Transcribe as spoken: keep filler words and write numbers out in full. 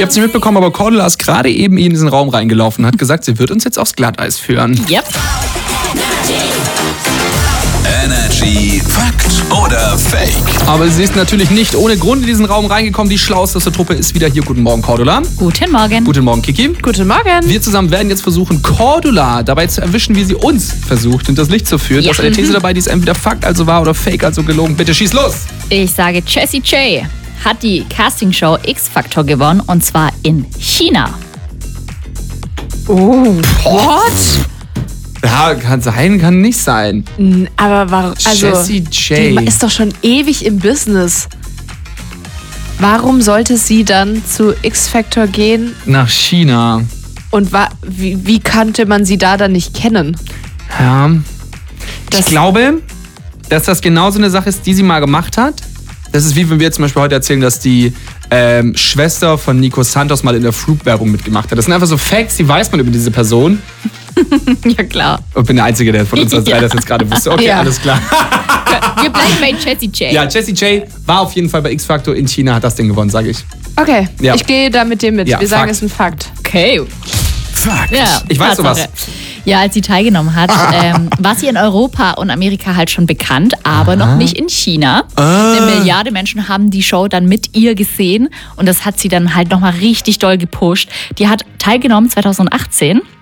Ihr habt es nicht mitbekommen, aber Cordula ist gerade eben in diesen Raum reingelaufen und hat gesagt, sie wird uns jetzt aufs Glatteis führen. Yep. Energy Fakt oder Fake? Aber sie ist natürlich nicht ohne Grund in diesen Raum reingekommen. Die Schlauste aus der Truppe ist wieder hier. Guten Morgen, Cordula. Guten Morgen. Guten Morgen, Kiki. Guten Morgen. Wir zusammen werden jetzt versuchen, Cordula dabei zu erwischen, wie sie uns versucht, in das Licht zu führen. Ja. Da ist eine These dabei, die ist entweder Fakt, also wahr, oder Fake, also gelogen. Bitte schieß los. Ich sage, Jessie J hat die Castingshow X-Factor gewonnen und zwar in China. Oh, what? Ja, kann sein, kann nicht sein. Aber warum? Also, Jessie J. die ist doch schon ewig im Business. Warum sollte sie dann zu X-Factor gehen? Nach China. Und wa- wie, wie kannte man sie da dann nicht kennen? Ja. Das- Ich glaube, dass das genauso eine Sache ist, die sie mal gemacht hat. Das ist wie wenn wir jetzt zum Beispiel heute erzählen, dass die ähm, Schwester von Nico Santos mal in der Flugwerbung mitgemacht hat. Das sind einfach so Facts, die weiß man über diese Person. Ja, klar. Ich bin der Einzige, der von uns als drei das jetzt gerade wusste. Okay, Ja. alles klar. Wir bleiben bei Jessie J. Ja, Jessie J war auf jeden Fall bei X-Factor in China, hat das Ding gewonnen, sage ich. Okay, Ja. ich gehe da mit dir mit. Ja, Wir sagen, Fakt. es ist ein Fakt. Okay. Fakt. Ja, Ich weiß Tatsache. sowas. Ja, als sie teilgenommen hat, ähm, war sie in Europa und Amerika halt schon bekannt, aber noch nicht in China. Eine Milliarde Menschen haben die Show dann mit ihr gesehen und das hat sie dann halt nochmal richtig doll gepusht. Die hat teilgenommen zwanzig achtzehn